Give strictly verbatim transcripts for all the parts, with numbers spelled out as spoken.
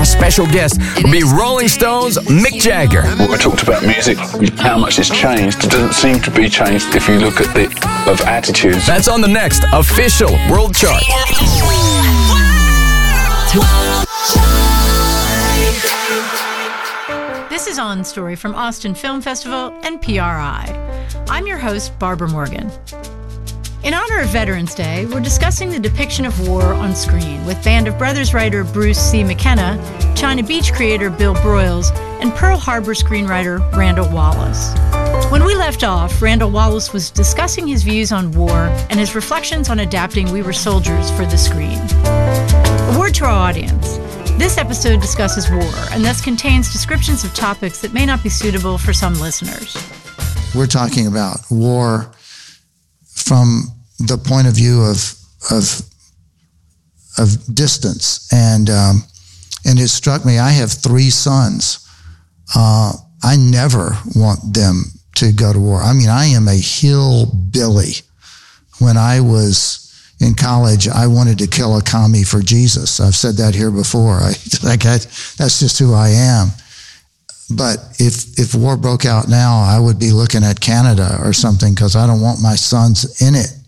special guest will be Rolling Stones' Mick Jagger. When we talked about music, how much it's changed, it doesn't seem to be changed if you look at the of attitudes. That's on the next official World Chart. This is On Story from Austin Film Festival and P R I. I'm your host, Barbara Morgan. In honor of Veterans Day, we're discussing the depiction of war on screen with Band of Brothers writer Bruce C. McKenna, China Beach creator Bill Broyles, and Pearl Harbor screenwriter Randall Wallace. When we left off, Randall Wallace was discussing his views on war and his reflections on adapting We Were Soldiers for the screen. A word to our audience. This episode discusses war and thus contains descriptions of topics that may not be suitable for some listeners. We're talking about war from the point of view of of of distance, and um, and it struck me. I have three sons. Uh, I never want them to go to war. I mean, I am a hillbilly. When I was in college, I wanted to kill a commie for Jesus. I've said that here before. I, like I, that's just who I am. But if if war broke out now, I would be looking at Canada or something because I don't want my sons in it.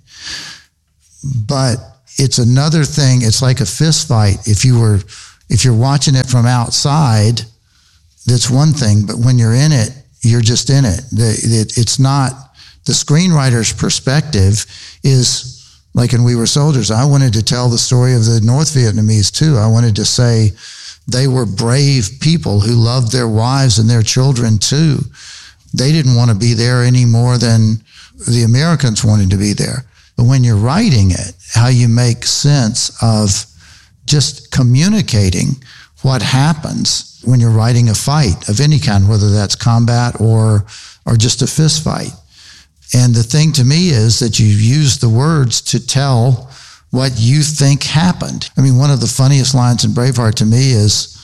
But it's another thing. It's like a fist fight. If you were, if you're watching it from outside, that's one thing. But when you're in it, you're just in it. The, it it's not, the screenwriter's perspective is like in We Were Soldiers. I wanted to tell the story of the North Vietnamese too. I wanted to say, they were brave people who loved their wives and their children too. They didn't want to be there any more than the Americans wanted to be there. But when you're writing it, how you make sense of just communicating what happens when you're writing a fight of any kind, whether that's combat or or just a fist fight. And the thing to me is that you use the words to tell what you think happened. I mean, one of the funniest lines in Braveheart to me is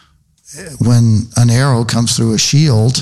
when an arrow comes through a shield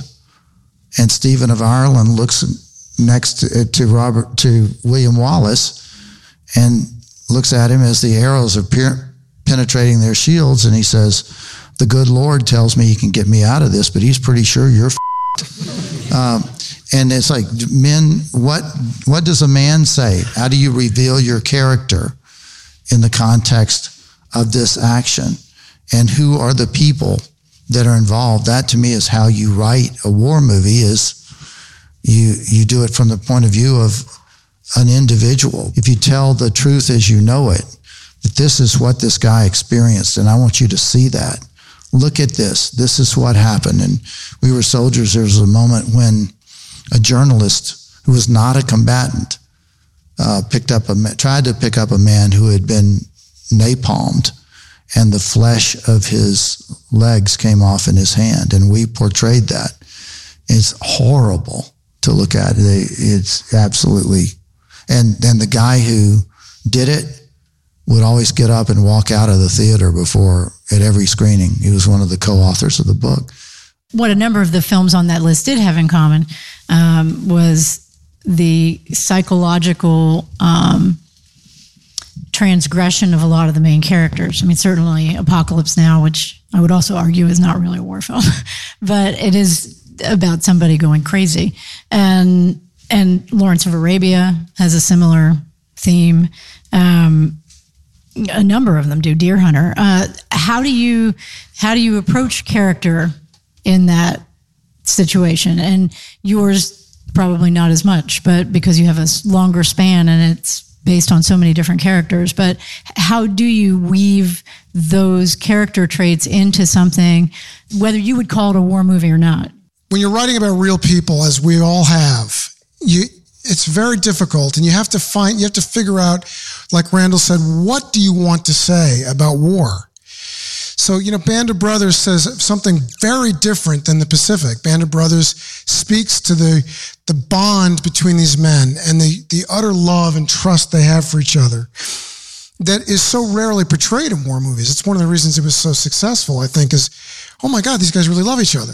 and Stephen of Ireland looks next to, to Robert, to William Wallace and looks at him as the arrows are pe- penetrating their shields. And he says, the good Lord tells me he can get me out of this, but he's pretty sure you're f***ed. Um, And it's like, men, what what does a man say? How do you reveal your character in the context of this action? And who are the people that are involved? That to me is how you write a war movie, is you you do it from the point of view of an individual. If you tell the truth as you know it, that this is what this guy experienced, and I want you to see that. Look at this. This is what happened. And We Were Soldiers, there was a moment when a journalist who was not a combatant uh, picked up a tried to pick up a man who had been napalmed, and the flesh of his legs came off in his hand, and we portrayed that. It's horrible to look at. It's absolutely, and then the guy who did it would always get up and walk out of the theater before at every screening. He was one of the co-authors of the book. What a number of the films on that list did have in common um, was the psychological um, transgression of a lot of the main characters. I mean, certainly Apocalypse Now, which I would also argue is not really a war film, but it is about somebody going crazy. And and Lawrence of Arabia has a similar theme. Um, a number of them do. Deer Hunter. Uh, how do you how do you approach character in that situation? And yours probably not as much, but because you have a longer span and it's based on so many different characters. But how do you weave those character traits into something, whether you would call it a war movie or not? When you're writing about real people, as we all have, you it's very difficult, and you have to find, you have to figure out, like Randall said, what do you want to say about war? So, you know, Band of Brothers says something very different than the Pacific. Band of Brothers speaks to the the bond between these men and the, the utter love and trust they have for each other that is so rarely portrayed in war movies. It's one of the reasons it was so successful, I think, is, oh my God, these guys really love each other.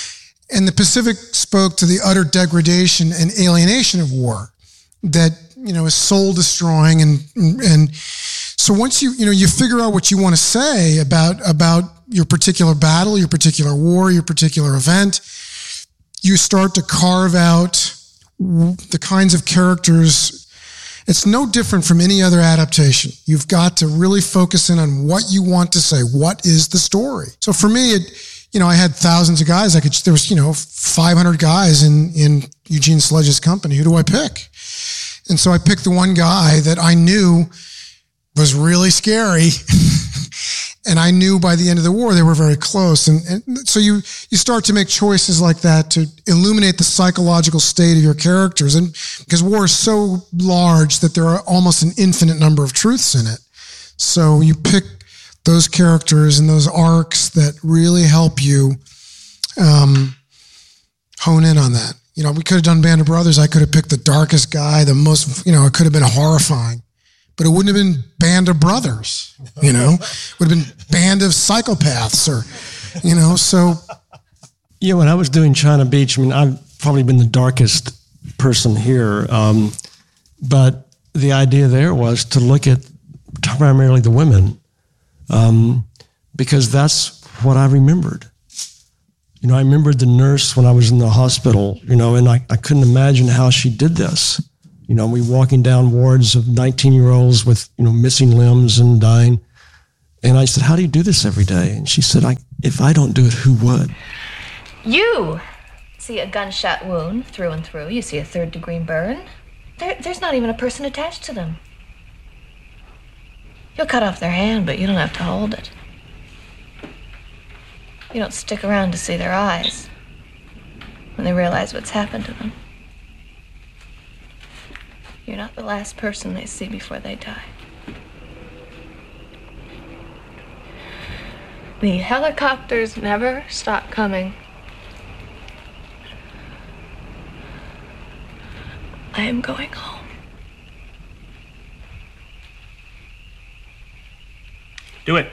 And the Pacific spoke to the utter degradation and alienation of war that, you know, is soul destroying. And, and So once you, you know, you figure out what you want to say about, about your particular battle, your particular war, your particular event, you start to carve out the kinds of characters. It's no different from any other adaptation. You've got to really focus in on what you want to say. What is the story? So for me, it, you know, I had thousands of guys. I could, there was, you know, five hundred guys in, in Eugene Sledge's company. Who do I pick? And so I picked the one guy that I knew was really scary. And I knew by the end of the war, they were very close. And, and so you, you start to make choices like that to illuminate the psychological state of your characters. And because war is so large that there are almost an infinite number of truths in it. So you pick those characters and those arcs that really help you um, hone in on that. You know, we could have done Band of Brothers. I could have picked the darkest guy, the most, you know, it could have been horrifying. But it wouldn't have been Band of Brothers, you know? It would have been Band of Psychopaths or, you know, so. Yeah, when I was doing China Beach, I mean, I've probably been the darkest person here. Um, but the idea there was to look at primarily the women um, because that's what I remembered. You know, I remembered the nurse when I was in the hospital, you know, and I, I couldn't imagine how she did this. You know, we walking down wards of nineteen-year-olds with, you know, missing limbs and dying. And I said, how do you do this every day? And she said, I, if I don't do it, who would? You see a gunshot wound through and through. You see a third-degree burn. There, there's not even a person attached to them. You'll cut off their hand, but you don't have to hold it. You don't stick around to see their eyes when they realize what's happened to them. You're not the last person they see before they die. The helicopters never stop coming. I am going home. Do it.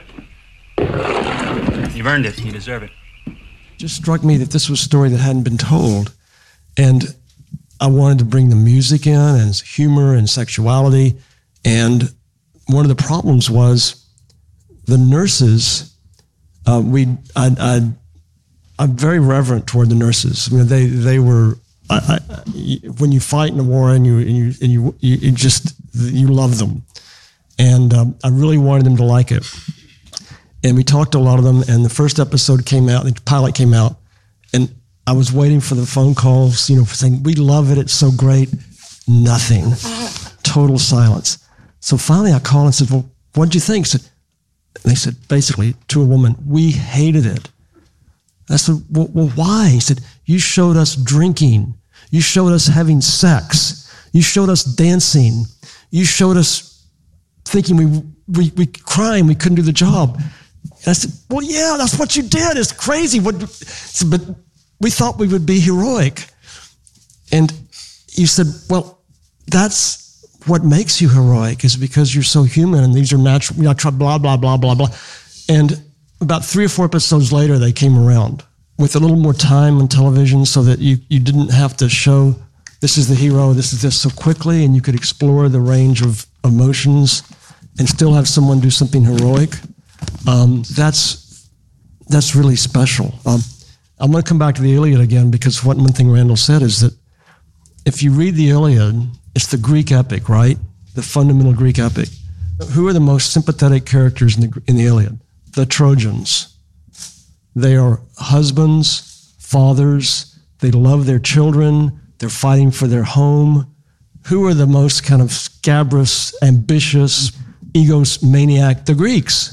You've earned it. You deserve it. It just struck me that this was a story that hadn't been told. And I wanted to bring the music in and humor and sexuality. And one of the problems was the nurses, uh, we, I, I, I'm very reverent toward the nurses. I mean, they, they were, I, I, when you fight in a war and you, and you, and you, you just, you love them. And um, I really wanted them to like it. And we talked to a lot of them, and the first episode came out, the pilot came out, and I was waiting for the phone calls, you know, saying, we love it, it's so great. Nothing. Total silence. So finally I called and said, well, what did you think? I said, they said, basically, to a woman, we hated it. I said, well, well, why? He said, you showed us drinking. You showed us having sex. You showed us dancing. You showed us thinking we, we, we crying, we couldn't do the job. And I said, well, yeah, that's what you did. It's crazy. What? Said, but we thought we would be heroic. And you said, well, that's what makes you heroic is because you're so human and these are natural, you know, blah, blah, blah, blah, blah. And about three or four episodes later, they came around with a little more time on television so that you, you didn't have to show this is the hero, this is this so quickly, and you could explore the range of emotions and still have someone do something heroic. Um, that's that's really special. Um, I'm going to come back to the Iliad again because what one thing Randall said is that if you read the Iliad, it's the Greek epic, right? The fundamental Greek epic. Who are the most sympathetic characters in the in the Iliad? The Trojans. They are husbands, fathers. They love their children. They're fighting for their home. Who are the most kind of scabrous, ambitious, egomaniac? The Greeks.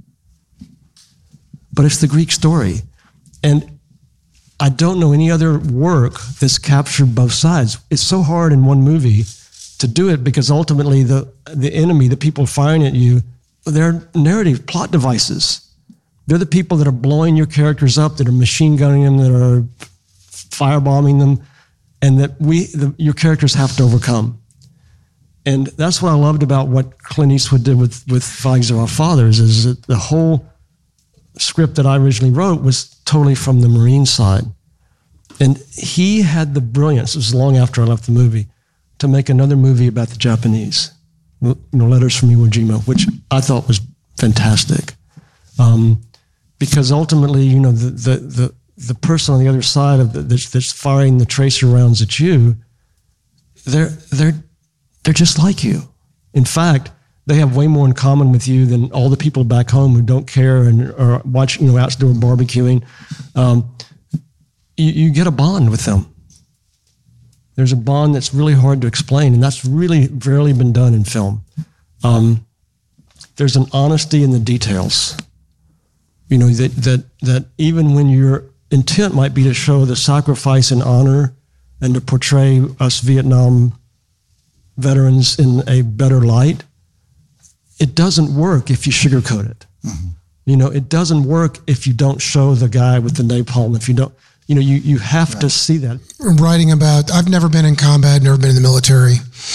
But it's the Greek story. And I don't know any other work that's captured both sides. It's so hard in one movie to do it because ultimately the, the enemy, the people firing at you, they're narrative plot devices. They're the people that are blowing your characters up, that are machine gunning them, that are firebombing them, and that we, the, your characters have to overcome. And that's what I loved about what Clint Eastwood did with, with Flags of Our Fathers, is that the whole script that I originally wrote was totally from the Marine side. And he had the brilliance, it was long after I left the movie, to make another movie about the Japanese, you know, Letters from Iwo Jima, which I thought was fantastic. Um, because ultimately, you know, the, the, the, the person on the other side of the, that's, that's firing the tracer rounds at you, they're, they're, they're just like you. In fact, they have way more in common with you than all the people back home who don't care and are watching, you know, outdoor barbecuing. Um, you, you get a bond with them. There's a bond that's really hard to explain, and that's really rarely been done in film. Um, there's an honesty in the details. You know, that, that, that even when your intent might be to show the sacrifice and honor and to portray us Vietnam veterans in a better light, it doesn't work if you sugarcoat it. Mm-hmm. You know, it doesn't work if you don't show the guy with the napalm. If you don't, you know, you, you have right. to see that. I'm writing about, I've never been in combat, never been in the military.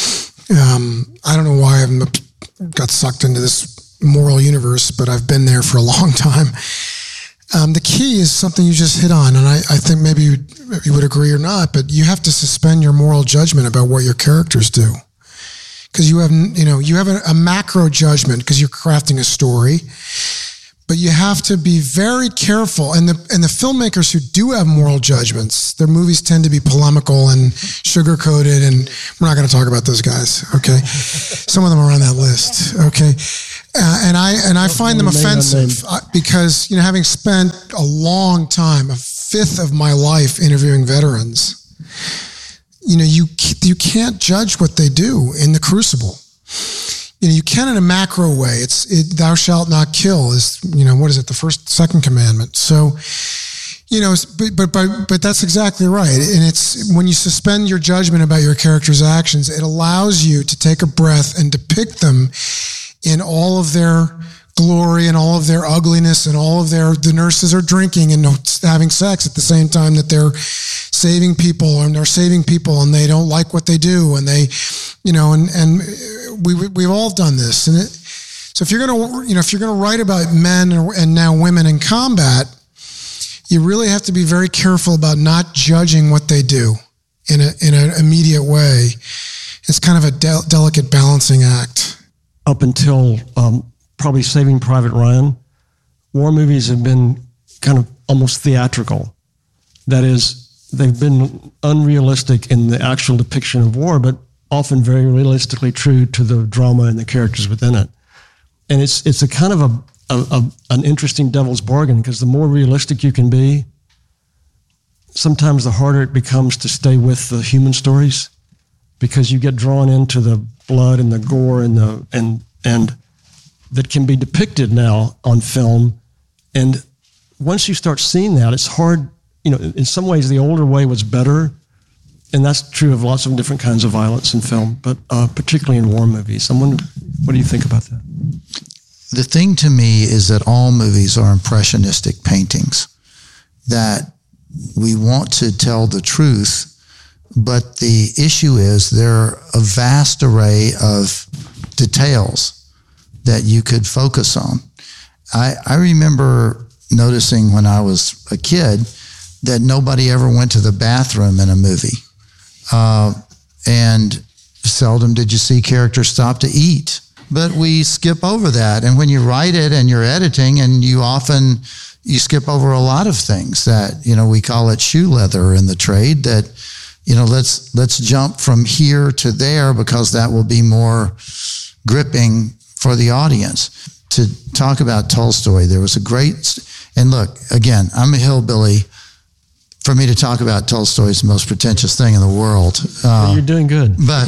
Um, I don't know why I've got sucked into this moral universe, but I've been there for a long time. Um, the key is something you just hit on, and I, I think maybe you, you would agree or not, but you have to suspend your moral judgment about what your characters do. Because you have, you know, you have a, a macro judgment because you're crafting a story, but you have to be very careful. And the and the filmmakers who do have moral judgments, their movies tend to be polemical and sugar-coated, and we're not going to talk about those guys, okay? Some of them are on that list, okay? Uh, and I and I find them offensive because, you know, having spent a long time, a fifth of my life interviewing veterans, you know, you you can't judge what they do in the crucible. You know, you can in a macro way. It's it, thou shalt not kill is, you know, what is it? The first, second commandment. So, you know, but, but, but, but that's exactly right. And it's when you suspend your judgment about your character's actions, it allows you to take a breath and depict them in all of their glory and all of their ugliness and all of their, the nurses are drinking and having sex at the same time that they're saving people and they're saving people and they don't like what they do. And they, you know, and, and we, we've all done this. And it, so if you're going to, you know, if you're going to write about men and now women in combat, you really have to be very careful about not judging what they do in a, in an immediate way. It's kind of a de- delicate balancing act. Up until, um, probably Saving Private Ryan, war movies have been kind of almost theatrical. That is, they've been unrealistic in the actual depiction of war, but often very realistically true to the drama and the characters within it. And it's it's a kind of a, a, a an interesting devil's bargain, because the more realistic you can be, sometimes the harder it becomes to stay with the human stories, because you get drawn into the blood and the gore and the and and that can be depicted now on film. And once you start seeing that, it's hard, you know, in some ways the older way was better. And that's true of lots of different kinds of violence in film, but uh, particularly in war movies. I wonder, what do you think about that? The thing to me is that all movies are impressionistic paintings, that we want to tell the truth, but the issue is there are a vast array of details that you could focus on. I, I remember noticing when I was a kid that nobody ever went to the bathroom in a movie. Uh, and seldom did you see characters stop to eat. But we skip over that. And when you write it and you're editing, and you often, you skip over a lot of things that, you know, we call it shoe leather in the trade, that, you know, let's, let's jump from here to there because that will be more gripping for the audience. To talk about Tolstoy, there was a great, and look, again, I'm a hillbilly. For me to talk about Tolstoy is the most pretentious thing in the world. Uh, You're doing good. But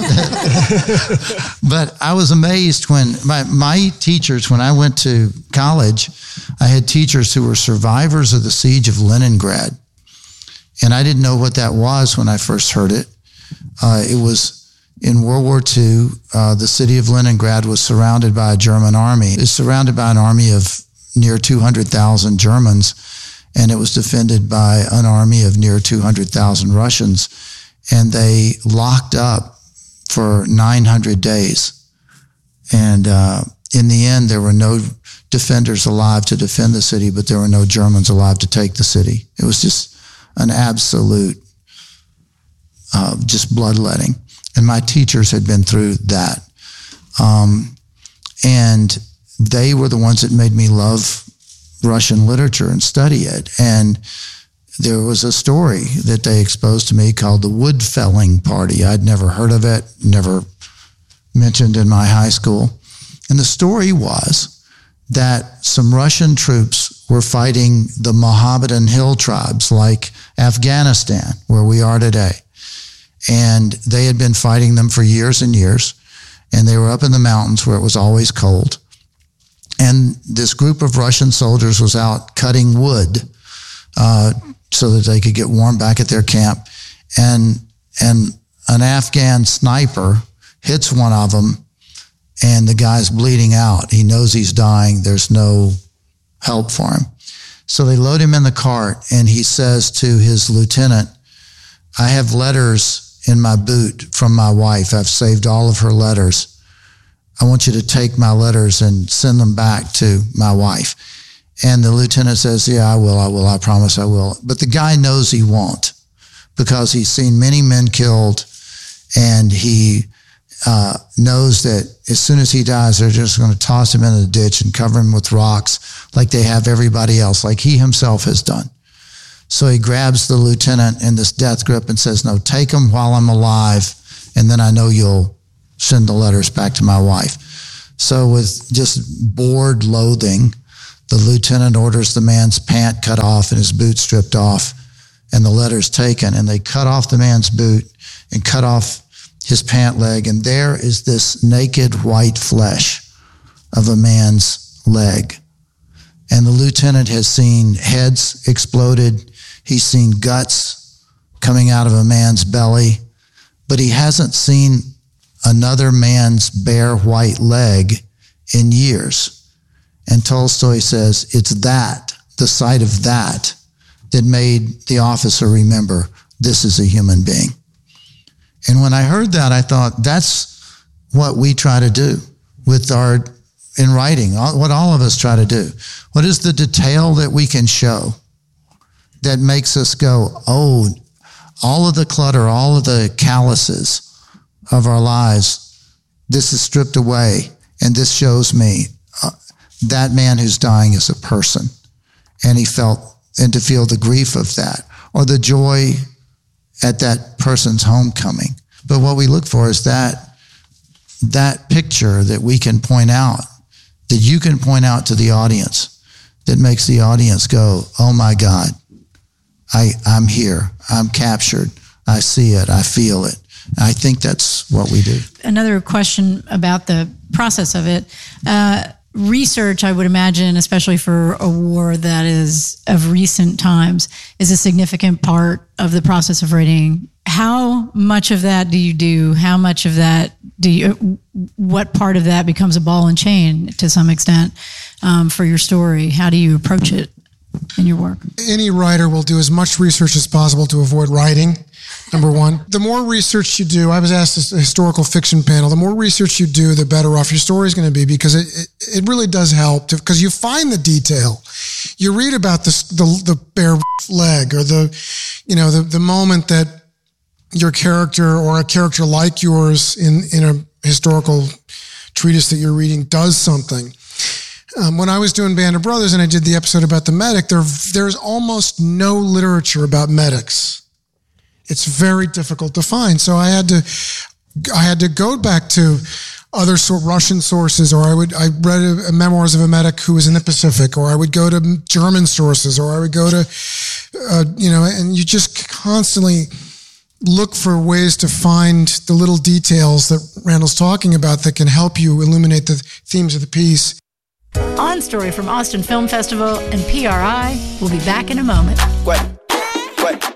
but I was amazed when my, my teachers, when I went to college, I had teachers who were survivors of the siege of Leningrad. And I didn't know what that was when I first heard it. Uh, it was in World War Two, uh, the city of Leningrad was surrounded by a German army. It was surrounded by an army of near two hundred thousand Germans, and it was defended by an army of near two hundred thousand Russians. And they locked up for nine hundred days. And uh, in the end, there were no defenders alive to defend the city, but there were no Germans alive to take the city. It was just an absolute, uh, just bloodletting. And my teachers had been through that. Um, and they were the ones that made me love Russian literature and study it. And there was a story that they exposed to me called the Wood Felling Party. I'd never heard of it, never mentioned in my high school. And the story was that some Russian troops were fighting the Mohammedan hill tribes like Afghanistan, where we are today. And they had been fighting them for years and years. And they were up in the mountains where it was always cold. And this group of Russian soldiers was out cutting wood uh, so that they could get warm back at their camp. And and an Afghan sniper hits one of them, and the guy's bleeding out. He knows he's dying. There's no help for him. So they load him in the cart, and he says to his lieutenant, I have letters in my boot from my wife. I've saved all of her letters. I want you to take my letters and send them back to my wife. And the lieutenant says, yeah, I will, I will, I promise I will. But the guy knows he won't, because he's seen many men killed, and he uh, knows that as soon as he dies, they're just going to toss him in the ditch and cover him with rocks like they have everybody else, like he himself has done. So he grabs the lieutenant in this death grip and says, no, take him while I'm alive, and then I know you'll send the letters back to my wife. So with just bored loathing, the lieutenant orders the man's pant cut off and his boot stripped off and the letters taken. And they cut off the man's boot and cut off his pant leg. And there is this naked white flesh of a man's leg. And the lieutenant has seen heads exploded. He's seen guts coming out of a man's belly, but he hasn't seen another man's bare white leg in years. And Tolstoy says it's that, the sight of that, that made the officer remember this is a human being. And when I heard that, I thought that's what we try to do with our, in writing, what all of us try to do. What is the detail that we can show that makes us go, oh, all of the clutter, all of the calluses of our lives, this is stripped away, and this shows me uh, that man who's dying is a person, and he felt, and to feel the grief of that, or the joy at that person's homecoming. But what we look for is that that picture that we can point out, that you can point out to the audience, that makes the audience go, oh my God, I, I'm here, I'm captured, I see it, I feel it. I think that's what we do. Another question about the process of it. Uh, research, I would imagine, especially for a war that is of recent times, is a significant part of the process of writing. How much of that do you do? How much of that do you, what part of that becomes a ball and chain to some extent um, for your story? How do you approach it in your work? Any writer will do as much research as possible to avoid writing. Number one, the more research you do, I was asked a historical fiction panel, the more research you do, the better off your story is going to be, because it, it, it really does help, because you find the detail. You read about this, the, the bare leg, or the, you know, the, the moment that your character or a character like yours in, in a historical treatise that you're reading does something. Um, when I was doing Band of Brothers and I did the episode about the medic, there, there's almost no literature about medics. It's very difficult to find. So I had to, I had to go back to other sort Russian sources, or I would, I read a, a memoirs of a medic who was in the Pacific, or I would go to German sources, or I would go to, uh, you know, and you just constantly look for ways to find the little details that Randall's talking about that can help you illuminate the themes of the piece. On Story from Austin Film Festival and P R I. We'll be back in a moment. What? What?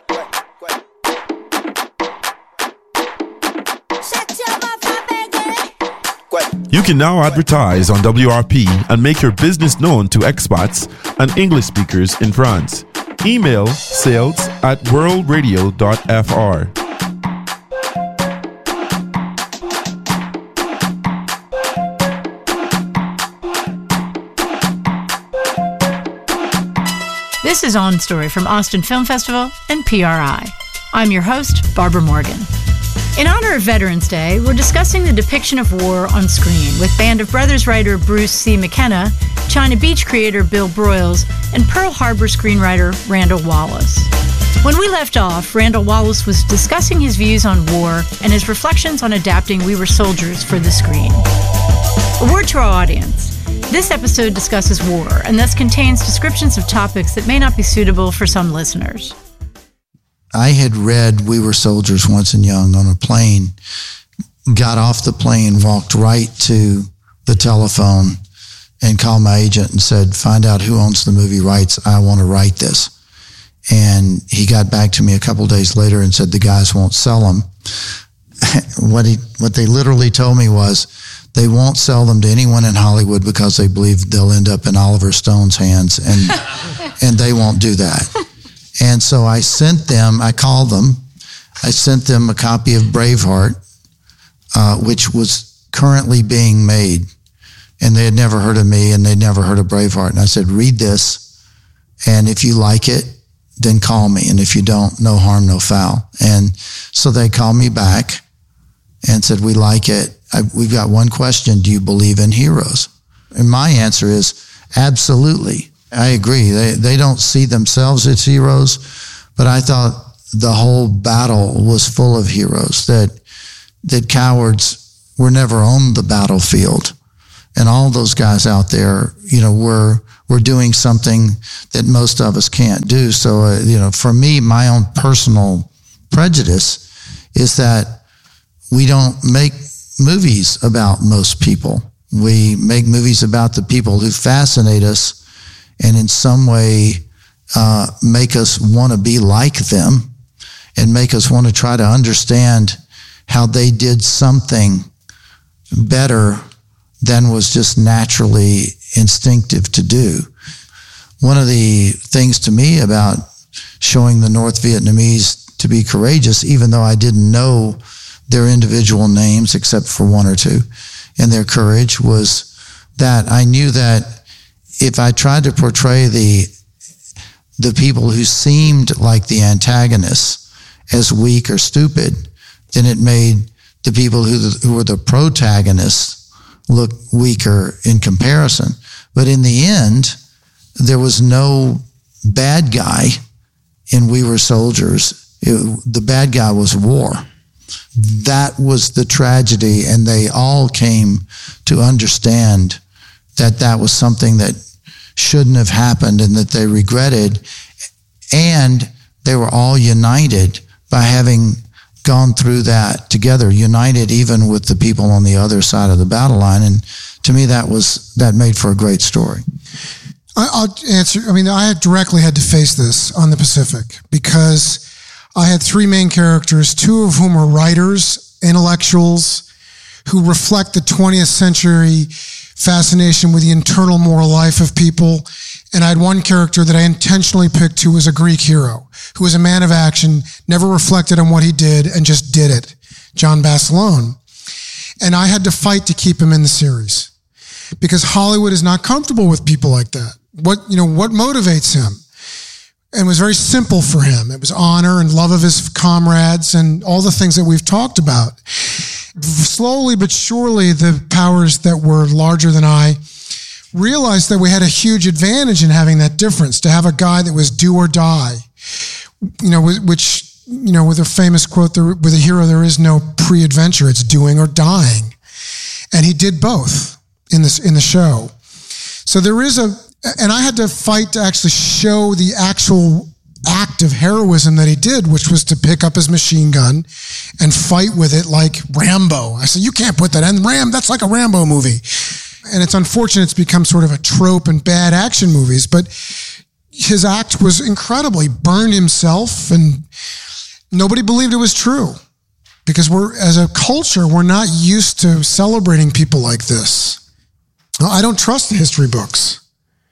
You can now advertise on W R P and make your business known to expats and English speakers in France. Email sales at world radio dot f r. This is On Story from Austin Film Festival and P R I. I'm your host, Barbara Morgan. In honor of Veterans Day, we're discussing the depiction of war on screen with Band of Brothers writer Bruce C. McKenna, China Beach creator Bill Broyles, and Pearl Harbor screenwriter Randall Wallace. When we left off, Randall Wallace was discussing his views on war and his reflections on adapting We Were Soldiers for the screen. A word to our audience. This episode discusses war and thus contains descriptions of topics that may not be suitable for some listeners. I had read We Were Soldiers Once and Young on a plane, got off the plane, walked right to the telephone and called my agent and said, find out who owns the movie rights. I want to write this. And he got back to me a couple days later and said the guys won't sell them. what he, what they literally told me was they won't sell them to anyone in Hollywood because they believe they'll end up in Oliver Stone's hands, and and they won't do that. And so I sent them, I called them, I sent them a copy of Braveheart, uh, which was currently being made. And they had never heard of me and they'd never heard of Braveheart. And I said, read this. And if you like it, then call me. And if you don't, no harm, no foul. And so they called me back and said, we like it. I, we've got one question. Do you believe in heroes? And my answer is absolutely. I agree. They they don't see themselves as heroes, but I thought the whole battle was full of heroes, that that cowards were never on the battlefield. And all those guys out there, you know, were were doing something that most of us can't do. So, uh, you know, for me, my own personal prejudice is that we don't make movies about most people. We make movies about the people who fascinate us and in some way uh, make us want to be like them and make us want to try to understand how they did something better than was just naturally instinctive to do. One of the things to me about showing the North Vietnamese to be courageous, even though I didn't know their individual names except for one or two, and their courage, was that I knew that if I tried to portray the the people who seemed like the antagonists as weak or stupid, then it made the people who, the, who were the protagonists look weaker in comparison. But in the end, there was no bad guy in We Were Soldiers. It, the bad guy was war. That was the tragedy, and they all came to understand that that was something that shouldn't have happened and that they regretted. And they were all united by having gone through that together, united even with the people on the other side of the battle line. And to me, that was, that made for a great story. I'll answer. I mean, I had directly had to face this on the Pacific because I had three main characters, two of whom are writers, intellectuals, who reflect the twentieth century fascination with the internal moral life of people. And I had one character that I intentionally picked who was a Greek hero, who was a man of action, never reflected on what he did and just did it, John Basilone. And I had to fight to keep him in the series because Hollywood is not comfortable with people like that. What, you know, what motivates him? And it was very simple for him. It was honor and love of his comrades and all the things that we've talked about. Slowly but surely, the powers that were larger than I realized that we had a huge advantage in having that difference, to have a guy that was do or die, you know, which, you know, with a famous quote, with a hero, there is no pre-adventure, it's doing or dying. And he did both in this, in the show. So there is a, and I had to fight to actually show the actual act of heroism that he did, which was to pick up his machine gun and fight with it like Rambo. I said, you can't put that in Ram. That's like a Rambo movie. And it's unfortunate it's become sort of a trope in bad action movies, but his act was incredible. He burned himself and nobody believed it was true because we're, as a culture, we're not used to celebrating people like this. I don't trust the history books.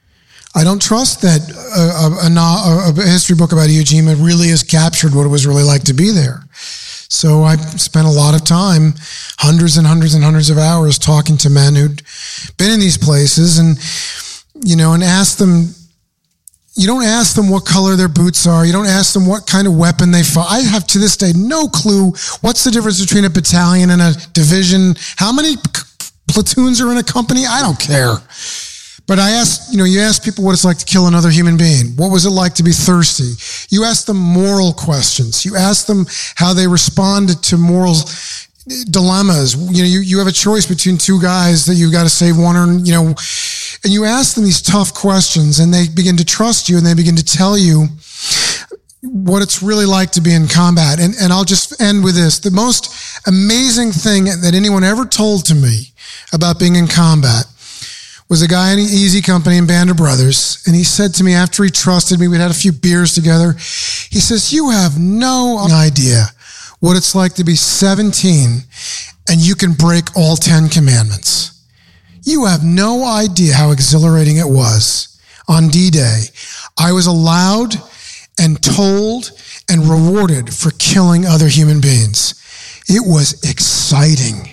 I don't trust that a, a, a, a history book about Iwo Jima really has captured what it was really like to be there. So I spent a lot of time, hundreds and hundreds and hundreds of hours talking to men who'd been in these places and, you know, and asked them, You don't ask them what color their boots are. You don't ask them what kind of weapon they fought. I have to this day no clue what's the difference between a battalion and a division. How many platoons are in a company? I don't care. But I asked, you know, you ask people what it's like to kill another human being. What was it like to be thirsty? You ask them moral questions. You ask them how they responded to moral dilemmas. You know, you, you have a choice between two guys that you've got to save one, or, you know, and you ask them these tough questions, and they begin to trust you, and they begin to tell you what it's really like to be in combat. And, and I'll just end with this. The most amazing thing that anyone ever told to me about being in combat was a guy in Easy Company in Band of Brothers. And he said to me after he trusted me, we'd had a few beers together. He says, you have no idea what it's like to be seventeen and you can break all ten commandments. You have no idea how exhilarating it was. On D-Day, I was allowed and told and rewarded for killing other human beings. It was exciting.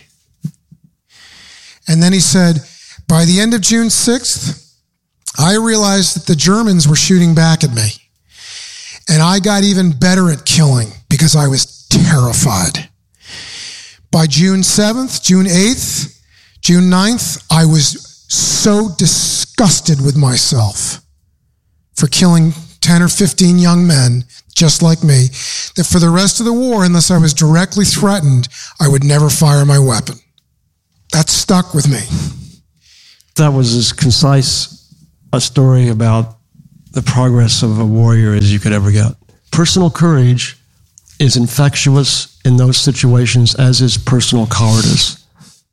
And then he said, by the end of June sixth, I realized that the Germans were shooting back at me. And I got even better at killing because I was terrified. By June seventh, June eighth, June ninth, I was so disgusted with myself for killing ten or fifteen young men just like me that for the rest of the war, unless I was directly threatened, I would never fire my weapon. That stuck with me. That was as concise a story about the progress of a warrior as you could ever get. Personal courage is infectious in those situations, as is personal cowardice.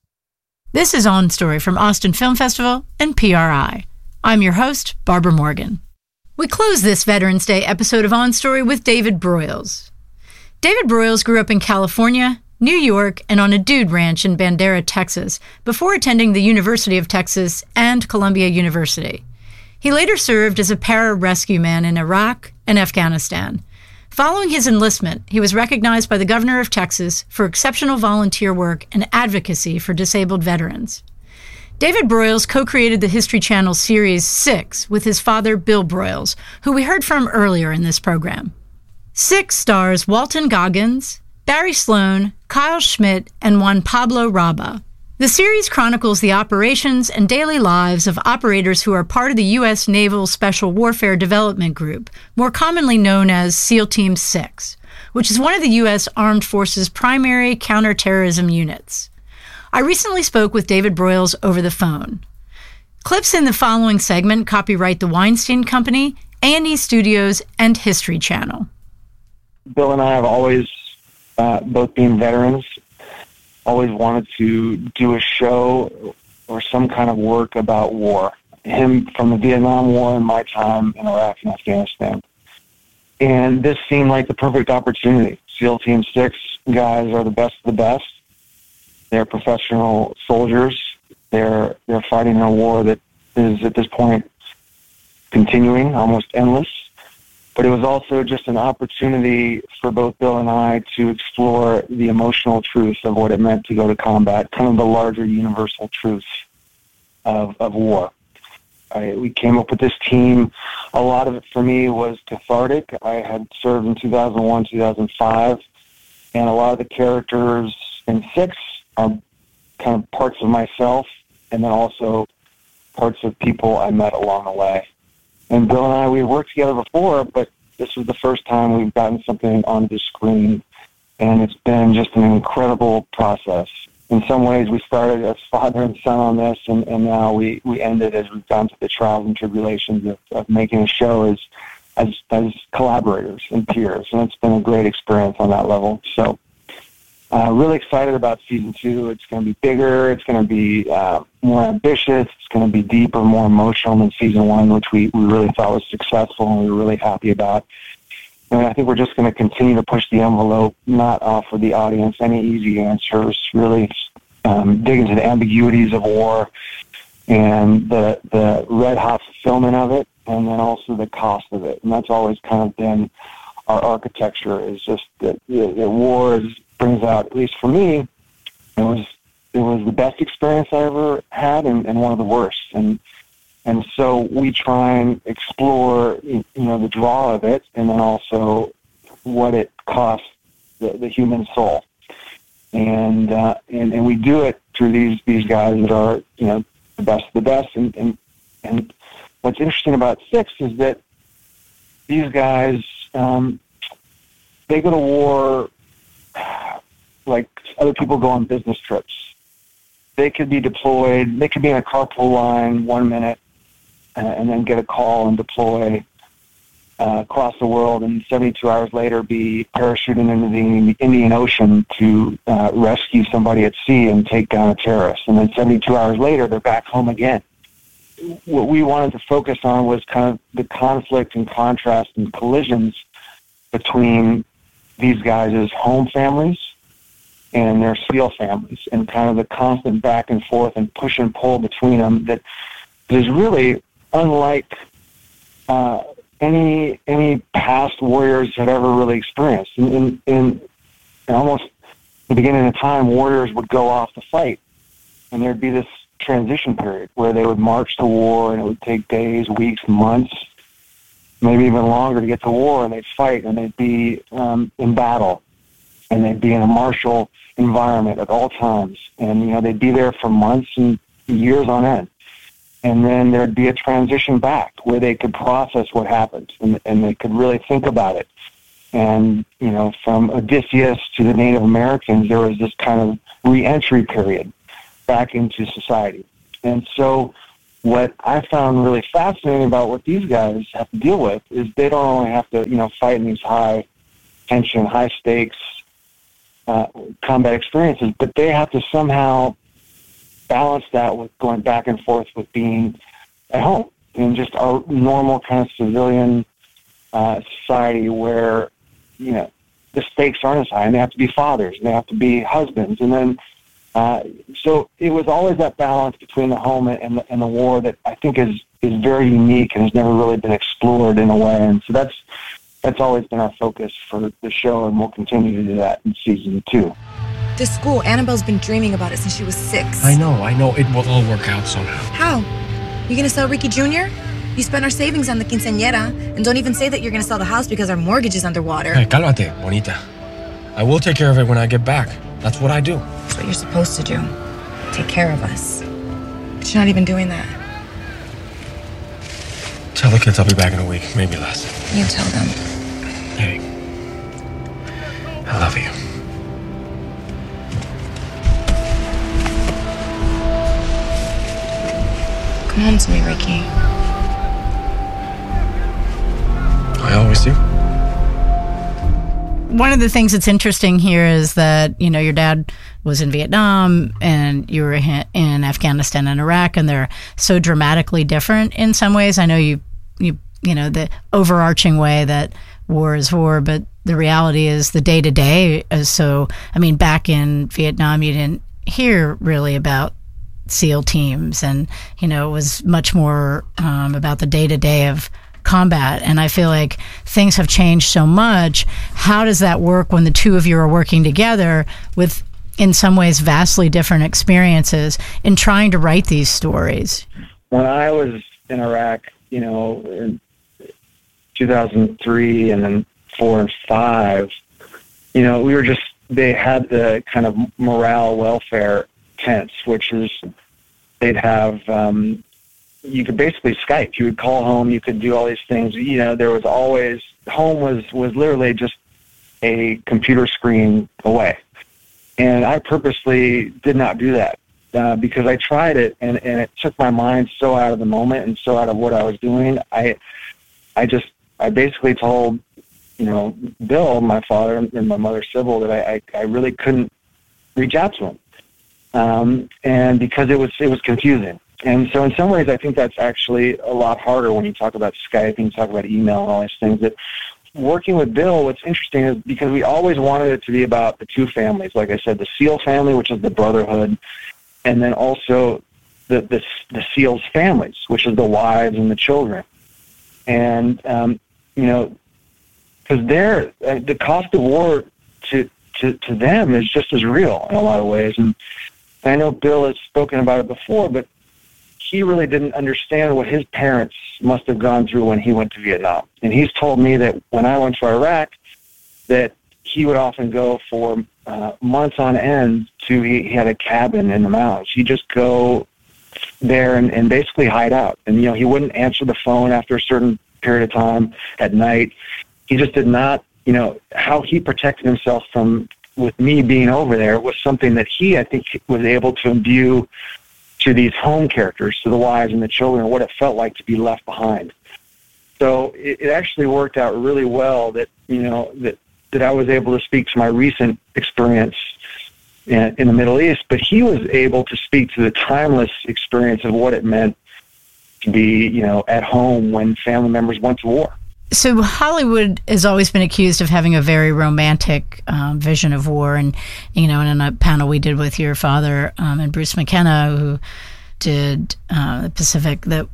This is On Story from Austin Film Festival and P R I. I'm your host, Barbara Morgan. We close this Veterans Day episode of On Story with David Broyles. David Broyles grew up in California, New York, and on a dude ranch in Bandera, Texas, before attending the University of Texas and Columbia University. He later served as a para-rescue man in Iraq and Afghanistan. Following his enlistment, he was recognized by the governor of Texas for exceptional volunteer work and advocacy for disabled veterans. David Broyles co-created the History Channel series Six with his father, Bill Broyles, who we heard from earlier in this program. Six stars Walton Goggins, Barry Sloan, Kyle Schmidt, and Juan Pablo Raba. The series chronicles the operations and daily lives of operators who are part of the U S Naval Special Warfare Development Group, more commonly known as SEAL Team six, which is one of the U S Armed Forces' primary counterterrorism units. I recently spoke with David Broyles over the phone. Clips in the following segment copyright the Weinstein Company, A and E Studios, and History Channel. Bill and I have always, uh, both being veterans, always wanted to do a show or some kind of work about war. Him from the Vietnam War and my time in Iraq and Afghanistan. And this seemed like the perfect opportunity. SEAL Team six guys are the best of the best. They're professional soldiers. They're they're fighting a war that is at this point continuing, almost endless. But it was also just an opportunity for both Bill and I to explore the emotional truth of what it meant to go to combat, kind of the larger universal truths of, of war. I, we came up with this team. A lot of it for me was cathartic. I had served in two thousand one, two thousand five, and a lot of the characters in Six are kind of parts of myself and then also parts of people I met along the way. And Bill and I, we worked together before, but this was the first time we've gotten something on the screen, and it's been just an incredible process. In some ways, we started as father and son on this, and, and now we, we ended as we've gone through the trials and tribulations of, of making a show as, as as collaborators and peers, and it's been a great experience on that level. So uh, really excited about season two. It's going to be bigger. It's going to be uh, more ambitious. It's going to be deeper, more emotional than season one, which we, we really thought was successful and we were really happy about. And I think we're just going to continue to push the envelope, not offer the audience any easy answers, really um, dig into the ambiguities of war and the, the red-hot fulfillment of it, and then also the cost of it. And that's always kind of been our architecture, is just that, that war is, brings out, at least for me, it was it was the best experience I ever had and, and one of the worst. And And so we try and explore, you know, the draw of it, and then also what it costs the, the human soul. And, uh, and and we do it through these these guys that are, you know, the best of the best. And, and, and what's interesting about Six is that these guys, um, they go to war like other people go on business trips. They could be deployed. They could be in a carpool line one minute, uh, and then get a call and deploy uh, across the world, and seventy-two hours later be parachuting into the Indian Ocean to uh, rescue somebody at sea and take down a terrorist. And then seventy-two hours later, they're back home again. What we wanted to focus on was kind of the conflict and contrast and collisions between these guys' home families and their SEAL families, and kind of the constant back and forth and push and pull between them that is really unlike uh, any any past warriors had ever really experienced. In, in, in, in almost the beginning of time, warriors would go off to fight, and there'd be this transition period where they would march to war, and it would take days, weeks, months, maybe even longer to get to war, and they'd fight, and they'd be um, in battle, and they'd be in a martial environment at all times, and you know they'd be there for months and years on end, and then there'd be a transition back where they could process what happened, and, and they could really think about it. And you know, from Odysseus to the Native Americans, there was this kind of re-entry period back into society. And so what I found really fascinating about what these guys have to deal with is they don't only have to, you know, fight in these high tension, high stakes uh, combat experiences, but they have to somehow balance that with going back and forth with being at home in just our normal kind of civilian uh, society where, you know, the stakes aren't as high, and they have to be fathers, and they have to be husbands, and then Uh, so it was always that balance between the home and the, and the war that I think is, is very unique and has never really been explored in a way. And so that's that's always been our focus for the show, and we'll continue to do that in season two. This school, Annabelle's been dreaming about it since she was six. I know, I know. It will all work out somehow. How? You gonna sell Ricky Junior? You spent our savings on the quinceañera, and don't even say that you're gonna sell the house because our mortgage is underwater. Hey, cálmate, bonita. I will take care of it when I get back. That's what I do. That's what you're supposed to do. Take care of us. But you're not even doing that. Tell the kids I'll be back in a week, maybe less. You tell them. Hey, I love you. Come home to me, Ricky. I always do. One of the things that's interesting here is that, you know, your dad was in Vietnam and you were in Afghanistan and Iraq, and they're so dramatically different in some ways. I know you, you, you know, the overarching way that war is war, but the reality is the day to day is so, I mean, back in Vietnam, you didn't hear really about SEAL teams, and, you know, it was much more um, about the day to day of combat. And I feel like things have changed so much. How does that work when the two of you are working together with, in some ways, vastly different experiences in trying to write these stories? When I was in Iraq, you know, in two thousand three and then four and five, you know, we were just, they had the kind of morale welfare tents, which is, they'd have, um, you could basically Skype. You would call home. You could do all these things. You know, there was always, home was, was literally just a computer screen away. And I purposely did not do that uh, because I tried it, and, and it took my mind so out of the moment and so out of what I was doing. I, I just, I basically told, you know, Bill, my father, and my mother, Sybil, that I, I, I really couldn't reach out to him. Um, and because it was, it was confusing. And so in some ways, I think that's actually a lot harder when you talk about Skype and you talk about email and all these things. That working with Bill, what's interesting is because we always wanted it to be about the two families. Like I said, the SEAL family, which is the brotherhood, and then also the the, the SEALs' families, which is the wives and the children. And, um, you know, because they're, uh, the cost of war to, to, to them is just as real in a lot of ways. And I know Bill has spoken about it before, but he really didn't understand what his parents must have gone through when he went to Vietnam. And he's told me that when I went to Iraq, that he would often go for uh, months on end to, he, he had a cabin in the mountains. He'd just go there and, and basically hide out. And, you know, he wouldn't answer the phone after a certain period of time at night. He just did not, you know, how he protected himself from, with me being over there was something that he, I think, was able to imbue to these home characters, to the wives and the children, what it felt like to be left behind. So it, it actually worked out really well that, you know, that, that I was able to speak to my recent experience in, in the Middle East, but he was able to speak to the timeless experience of what it meant to be, you know, at home when family members went to war. So Hollywood has always been accused of having a very romantic um, vision of war. And, you know, in a panel we did with your father um, and Bruce McKenna, who did uh, the Pacific, that,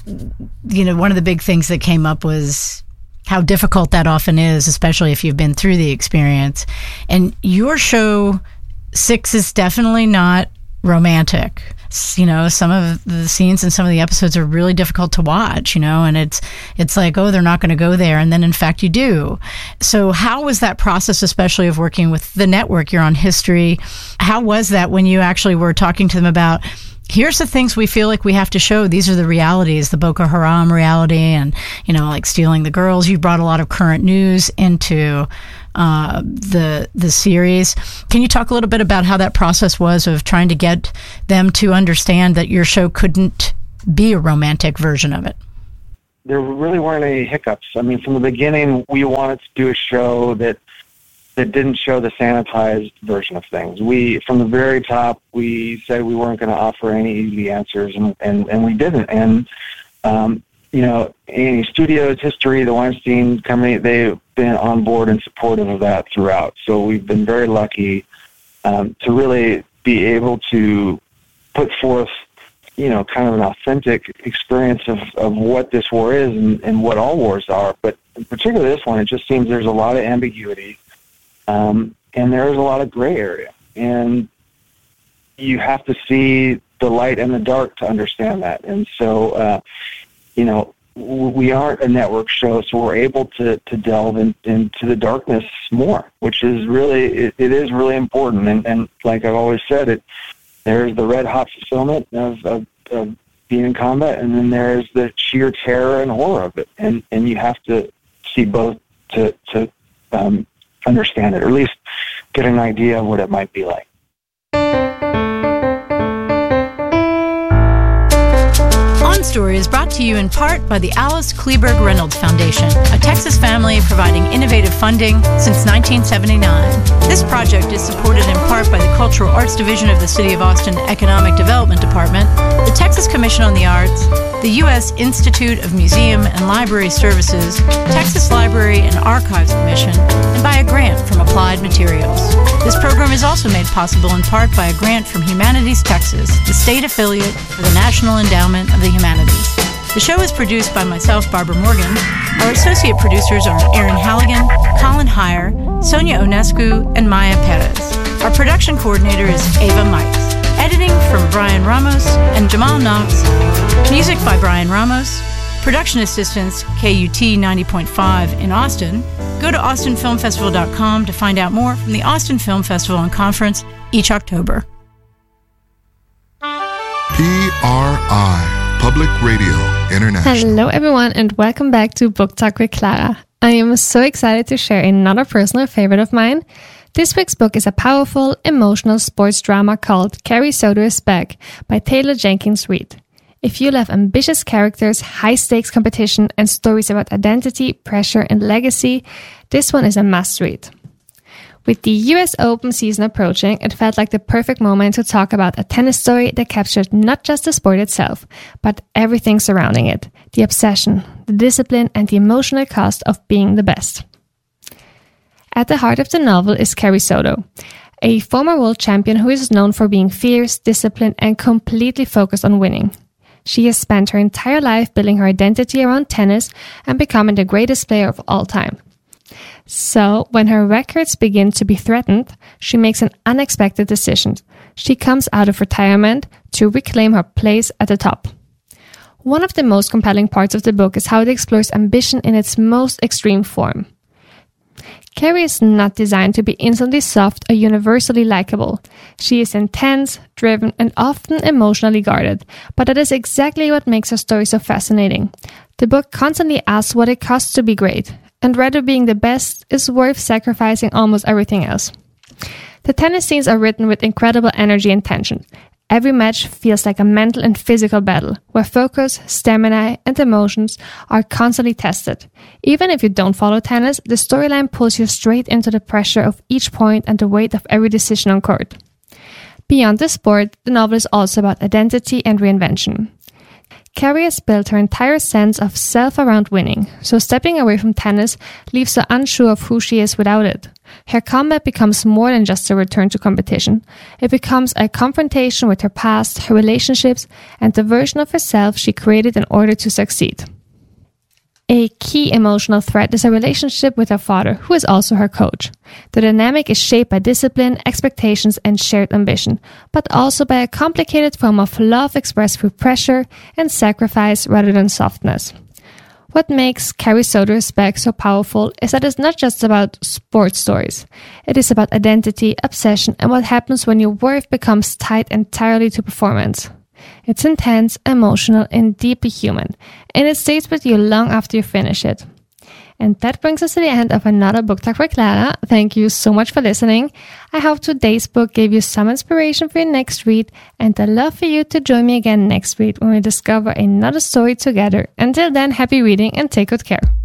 you know, one of the big things that came up was how difficult that often is, especially if you've been through the experience. And your show, Six, is definitely not romantic. You know, some of the scenes in some of the episodes are really difficult to watch, you know, and it's it's like, oh, they're not going to go there. And then, in fact, you do. So how was that process, especially of working with the network? You're on History. How was that when you actually were talking to them about, here's the things we feel like we have to show. These are the realities, the Boko Haram reality and, you know, like stealing the girls. You brought a lot of current news into uh, the the series. Can you talk a little bit about how that process was of trying to get them to understand that your show couldn't be a romantic version of it? There really weren't any hiccups. I mean, from the beginning, we wanted to do a show that that didn't show the sanitized version of things. We, from the very top, we said we weren't going to offer any easy answers, and, and, and we didn't. And, um, you know, Annie Studios, History, the Weinstein Company, they've been on board and supportive of that throughout. So we've been very lucky um, to really be able to put forth, you know, kind of an authentic experience of, of what this war is and, and what all wars are. But particularly this one, it just seems there's a lot of ambiguity. Um, and there's a lot of gray area, and you have to see the light and the dark to understand that. And so, uh, you know, we aren't a network show, so we're able to, to delve in, into the darkness more, which is really, it, it is really important. And, and like I've always said, it, there's the red hot fulfillment of, of, of being in combat, and then there's the sheer terror and horror of it. And, and you have to see both to, to, um, understand it, or at least get an idea of what it might be like. On Story is brought to you in part by the Alice Kleberg Reynolds Foundation, a Texas family providing innovative funding since nineteen seventy-nine. This project is supported in part by the Cultural Arts Division of the City of Austin Economic Development Department, the Texas Commission on the Arts, the U S Institute of Museum and Library Services, Texas Library and Archives Commission, and by a grant from Applied Materials. This program is also made possible in part by a grant from Humanities Texas, the state affiliate for the National Endowment of the Humanities. The show is produced by myself, Barbara Morgan. Our associate producers are Aaron Halligan, Colin Heyer, Sonia Onescu, and Maya Perez. Our production coordinator is Ava Mikes. Editing from Brian Ramos and Jamal Knox. Music by Brian Ramos. Production assistance, K U T ninety point five in Austin. Go to austin film festival dot com to find out more from the Austin Film Festival and Conference each October. P R I, Public Radio International. Hello everyone and welcome back to Book Talk with Clara. I am so excited to share another personal favorite of mine. This week's book is a powerful, emotional sports drama called Carrie Soto is Back by Taylor Jenkins Reid. If you love ambitious characters, high-stakes competition, and stories about identity, pressure, and legacy, this one is a must-read. With the U S Open season approaching, it felt like the perfect moment to talk about a tennis story that captured not just the sport itself, but everything surrounding it, the obsession, the discipline, and the emotional cost of being the best. At the heart of the novel is Carrie Soto, a former world champion who is known for being fierce, disciplined, and completely focused on winning. She has spent her entire life building her identity around tennis and becoming the greatest player of all time. So, when her records begin to be threatened, she makes an unexpected decision. She comes out of retirement to reclaim her place at the top. One of the most compelling parts of the book is how it explores ambition in its most extreme form. Carrie is not designed to be instantly soft or universally likable. She is intense, driven, and often emotionally guarded, but that is exactly what makes her story so fascinating. The book constantly asks what it costs to be great, and whether being the best is worth sacrificing almost everything else. The tennis scenes are written with incredible energy and tension. Every match feels like a mental and physical battle, where focus, stamina, and emotions are constantly tested. Even if you don't follow tennis, the storyline pulls you straight into the pressure of each point and the weight of every decision on court. Beyond the sport, the novel is also about identity and reinvention. Carrie has built her entire sense of self around winning, so stepping away from tennis leaves her unsure of who she is without it. Her comeback becomes more than just a return to competition. It becomes a confrontation with her past, her relationships, and the version of herself she created in order to succeed. A key emotional thread is her relationship with her father, who is also her coach. The dynamic is shaped by discipline, expectations, and shared ambition, but also by a complicated form of love expressed through pressure and sacrifice rather than softness. What makes Carrie Soder-Speck so powerful is that it's not just about sports stories. It is about identity, obsession, and what happens when your worth becomes tied entirely to performance. It's intense, emotional, and deeply human, and it stays with you long after you finish it. And that brings us to the end of another Book Talk with Clara. Thank you so much for listening. I hope today's book gave you some inspiration for your next read, and I'd love for you to join me again next week when we discover another story together. Until then, happy reading and take good care.